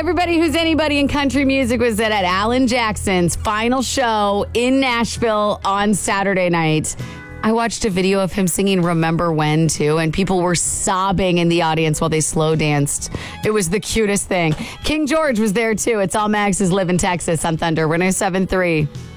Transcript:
Everybody who's anybody in country music was at Alan Jackson's final show in Nashville on Saturday night. I watched a video of him singing Remember When, too, and people were sobbing in the audience while they slow danced. It was the cutest thing. King George was there, too. It's all Max's Live in Texas on Thunder 107.3.